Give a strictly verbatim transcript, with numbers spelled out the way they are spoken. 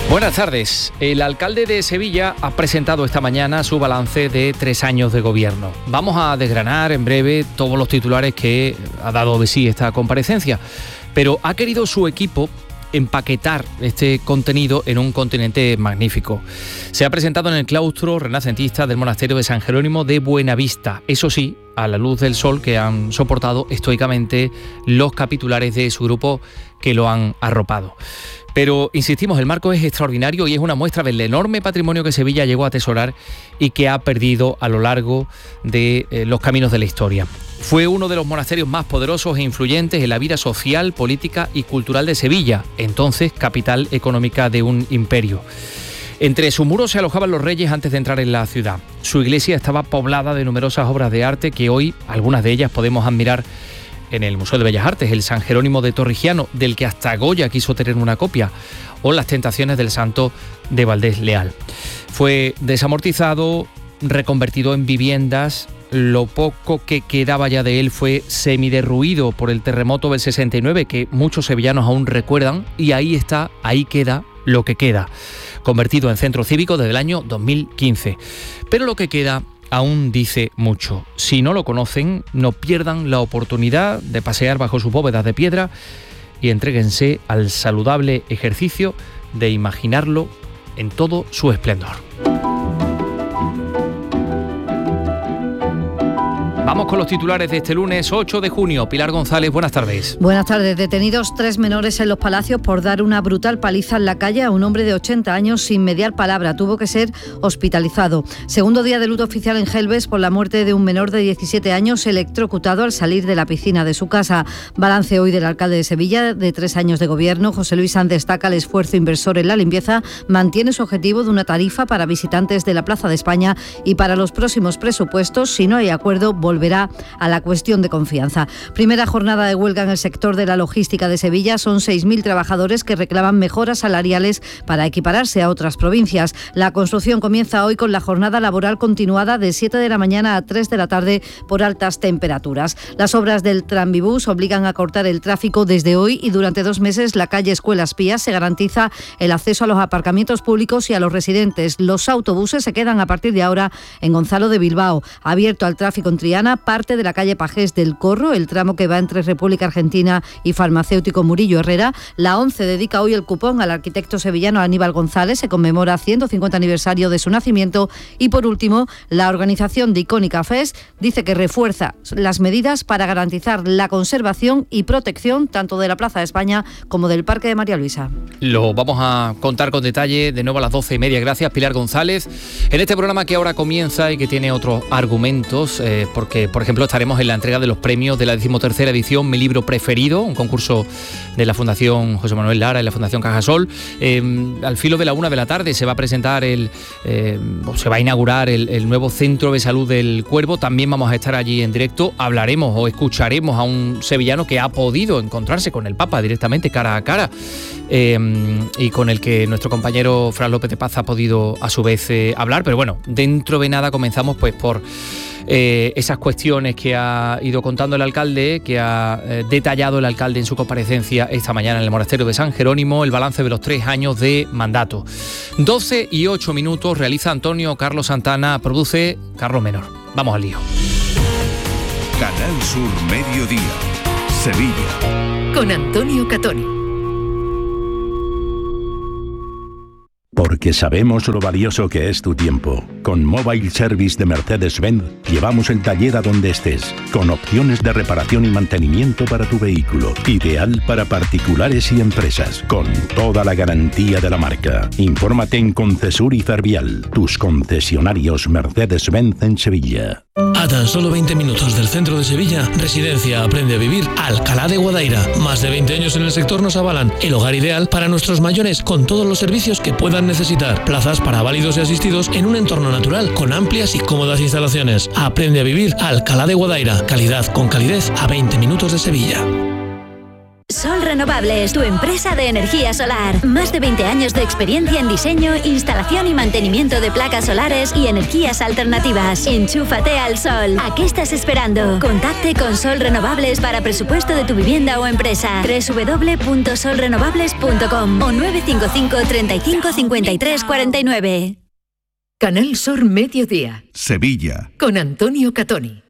Buenas tardes. El alcalde de Sevilla ha presentado esta mañana su balance de tres años de gobierno. Vamos a desgranar en breve todos los titulares que ha dado de sí esta comparecencia, pero ha querido su equipo empaquetar este contenido en un continente magnífico. Se ha presentado en el claustro renacentista del monasterio de San Jerónimo de Buenavista, eso sí, a la luz del sol que han soportado estoicamente los capitulares de su grupo que lo han arropado. Pero, insistimos, el marco es extraordinario y es una muestra del enorme patrimonio que Sevilla llegó a atesorar y que ha perdido a lo largo de eh, los caminos de la historia. Fue uno de los monasterios más poderosos e influyentes en la vida social, política y cultural de Sevilla, entonces capital económica de un imperio. Entre sus muros se alojaban los reyes antes de entrar en la ciudad. Su iglesia estaba poblada de numerosas obras de arte que hoy, algunas de ellas, podemos admirar en el Museo de Bellas Artes, el San Jerónimo de Torrigiano, del que hasta Goya quiso tener una copia, o las Tentaciones del Santo de Valdés Leal. Fue desamortizado, reconvertido en viviendas. Lo poco que quedaba ya de él fue semiderruido por el terremoto del sesenta y nueve, que muchos sevillanos aún recuerdan, y ahí está, ahí queda lo que queda, convertido en centro cívico desde el año dos mil quince. Pero lo que queda aún dice mucho. Si no lo conocen, no pierdan la oportunidad de pasear bajo sus bóvedas de piedra y entréguense al saludable ejercicio de imaginarlo en todo su esplendor. Vamos con los titulares de este lunes ocho de junio. Pilar González, buenas tardes. Buenas tardes. Detenidos tres menores en Los Palacios por dar una brutal paliza en la calle a un hombre de ochenta años sin mediar palabra. Tuvo que ser hospitalizado. Segundo día de luto oficial en Gelbes por la muerte de un menor de diecisiete años electrocutado al salir de la piscina de su casa. Balance hoy del alcalde de Sevilla de tres años de gobierno. José Luis Sanz destaca el esfuerzo inversor en la limpieza. Mantiene su objetivo de una tarifa para visitantes de la Plaza de España y para los próximos presupuestos, si no hay acuerdo, volverá a la cuestión de confianza. Primera jornada de huelga en el sector de la logística de Sevilla. Son seis mil trabajadores que reclaman mejoras salariales para equipararse a otras provincias. La construcción comienza hoy con la jornada laboral continuada de siete de la mañana a tres de la tarde por altas temperaturas. Las obras del Tranvibús obligan a cortar el tráfico desde hoy y durante dos meses la calle Escuelas Pías se garantiza el acceso a los aparcamientos públicos y a los residentes. Los autobuses se quedan a partir de ahora en Gonzalo de Bilbao. Abierto al tráfico en Triana parte de la calle Pajés del Corro, el tramo que va entre República Argentina y Farmacéutico Murillo Herrera. La ONCE dedica hoy el cupón al arquitecto sevillano Aníbal González, se conmemora ciento cincuenta aniversario de su nacimiento. Y por último, la organización de Icónica Fest dice que refuerza las medidas para garantizar la conservación y protección tanto de la Plaza de España como del Parque de María Luisa. Lo vamos a contar con detalle de nuevo a las doce y media. Gracias, Pilar González. En este programa que ahora comienza y que tiene otros argumentos, eh, porque por ejemplo estaremos en la entrega de los premios de la decimotercera edición Mi Libro Preferido, un concurso de la Fundación José Manuel Lara y la Fundación Cajasol. Eh, al filo de la una de la tarde se va a presentar el, eh, se va a inaugurar el, el nuevo Centro de Salud del Cuervo. También vamos a estar allí en directo. Hablaremos o escucharemos a un sevillano que ha podido encontrarse con el Papa directamente cara a cara, eh, y con el que nuestro compañero Fran López de Paz ha podido a su vez eh, hablar. Pero bueno, dentro de nada comenzamos pues por Eh, esas cuestiones que ha ido contando el alcalde, que ha eh, detallado el alcalde en su comparecencia esta mañana en el monasterio de San Jerónimo, el balance de los tres años de mandato. doce y ocho minutos, realiza Antonio Carlos Santana, produce Carlos Menor. Vamos al lío. Canal Sur Mediodía, Sevilla. Con Antonio Catoni. Porque sabemos lo valioso que es tu tiempo. Con Mobile Service de Mercedes-Benz llevamos el taller a donde estés, con opciones de reparación y mantenimiento para tu vehículo. Ideal para particulares y empresas, con toda la garantía de la marca. Infórmate en Concesur y Fervial, tus concesionarios Mercedes-Benz en Sevilla. A tan solo veinte minutos del centro de Sevilla, Residencia Aprende a Vivir Alcalá de Guadaira. Más de veinte años en el sector nos avalan el hogar ideal para nuestros mayores, con todos los servicios que puedan necesitar. Plazas para válidos y asistidos en un entorno natural, con amplias y cómodas instalaciones. Aprende a Vivir Alcalá de Guadaira. Calidad con calidez a veinte minutos de Sevilla. Sol Renovables, tu empresa de energía solar. Más de veinte años de experiencia en diseño, instalación y mantenimiento de placas solares y energías alternativas. Enchúfate al sol. ¿A qué estás esperando? Contacte con Sol Renovables para presupuesto de tu vivienda o empresa. doble u doble u doble u punto sol renovables punto com o nueve cinco cinco, treinta y cinco, cincuenta y tres, cuarenta y nueve. Canal Sur Mediodía. Sevilla. Con Antonio Catoni.